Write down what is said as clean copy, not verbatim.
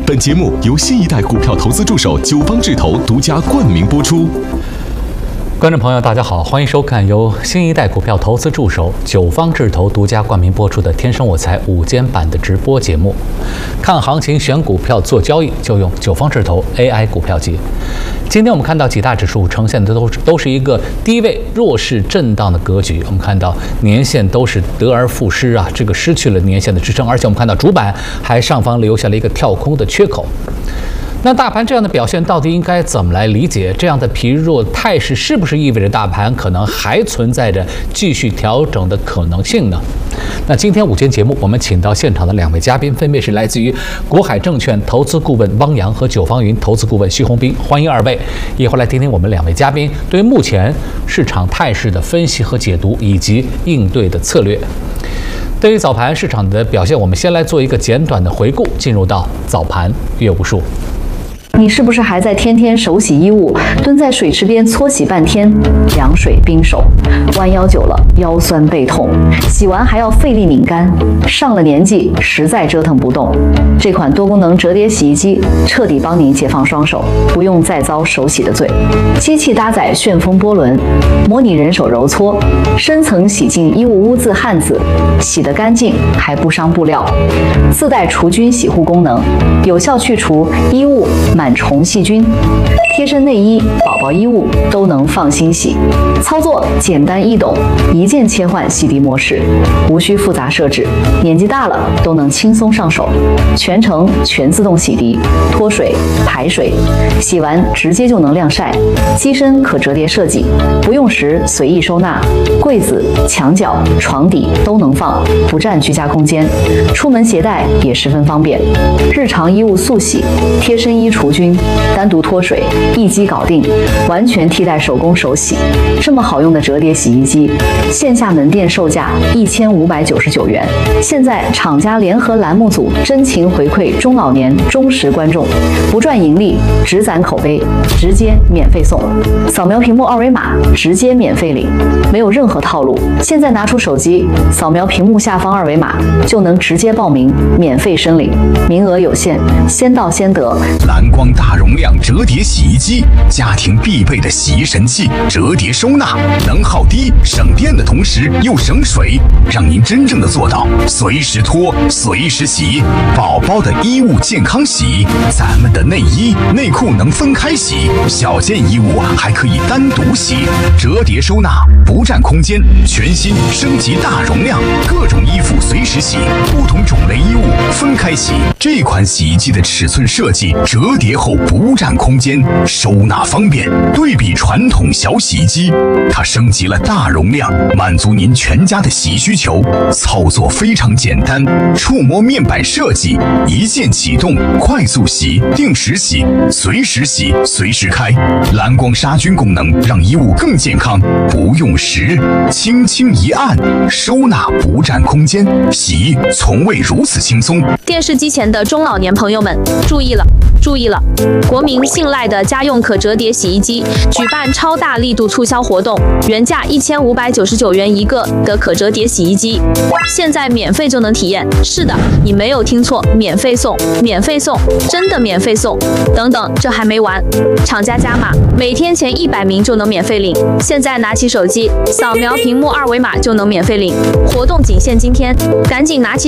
本节目由新一代股票投资助手九方智投独家冠名播出。 观众朋友，大家好，欢迎收看由新一代股票投资助手九方智投独家冠名播出的《天生我材》午间版的直播节目。看行情、选股票、做交易，就用九方智投 AI 股票机。今天我们看到几大指数呈现的都是一个低位弱势震荡的格局。我们看到年线都是得而复失啊，这个失去了年线的支撑，而且我们看到主板还上方留下了一个跳空的缺口。那大盘这样的表现到底应该怎么来理解？这样的疲弱态势是不是意味着大盘可能还存在着继续调整的可能性呢？那今天午间节目，我们请到现场的两位嘉宾，分别是来自于国海证券投资顾问汪洋和九方云投资顾问徐宏斌，欢迎二位。一会儿来听听我们两位嘉宾对目前市场态势的分析和解读，以及应对的策略。对于早盘市场的表现，我们先来做一个简短的回顾，进入到早盘阅无术。 你是不是还在天天手洗衣物，蹲在水池边搓洗半天，凉水冰手，弯腰久了腰酸背痛，洗完还要费力拧干，上了年纪实在折腾不动。这款多功能折叠洗衣机彻底帮您解放双手，不用再遭手洗的罪。机器搭载旋风波轮，模拟人手揉搓，深层洗净衣物污渍汗渍，洗得干净还不伤布料。自带除菌洗护功能，有效去除衣物螨虫细菌，贴身内衣、宝宝衣物都能放心洗。操作简单易懂，一键切换洗涤模式，无需复杂设置，年纪大了都能轻松上手。全程全自动洗涤，脱水、排水，洗完直接就能晾晒。机身可折叠设计，不用时随意收纳，柜子、墙角、床底都能放，不占居家空间。出门携带也十分方便。日常衣物速洗，贴身衣除菌，单独脱水，一机搞定，完全替代手工手洗。这么好用的折叠洗衣机，线下门店售价1599元，现在厂家联合栏目组真情回馈中老年忠实观众，不赚盈利，只攒口碑，直接免费送。扫描屏幕二维码，直接免费领，没有任何套路。现在拿出手机，扫描屏幕下方二维码，就能直接报名，免费申领，名额有限，先到先得。 蓝光大容量折叠洗衣机，家庭必备的洗衣神器，折叠收纳，能耗低，省电的同时又省水，让您真正的做到随时脱，随时洗。宝宝的衣物健康洗，咱们的内衣内裤能分开洗，小件衣物还可以单独洗。折叠收纳，不占空间，全新升级大容量，各种衣服随时洗，不同种类衣物分开洗。这款洗衣机的尺寸设计，折叠后不占空间，收纳方便。对比传统小洗衣机，它升级了大容量，满足您全家的洗需求。操作非常简单，触摸面板设计，一键启动，快速洗，定时洗，随时洗，随时开。蓝光杀菌功能让衣物更健康，不用时，轻轻一按，收纳不占空间，洗从未如此轻松。 电视机前的中老年朋友们注意了！注意了！国民信赖的家用可折叠洗衣机举办超大力度促销活动，原价1599元一个的可折叠洗衣机，现在免费就能体验。是的，你没有听错，免费送，免费送，真的免费送！等等，这还没完，厂家加码，每天前100名就能免费领。现在拿起手机，扫描屏幕二维码就能免费领，活动仅限今天，赶紧拿起